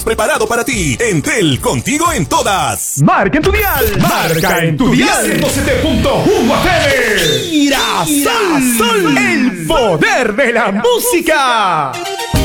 preparado para ti. Entel, contigo en todas. Marca en tu dial. Marca en tu dial. 107.1 FM. Girasol. El poder de la música.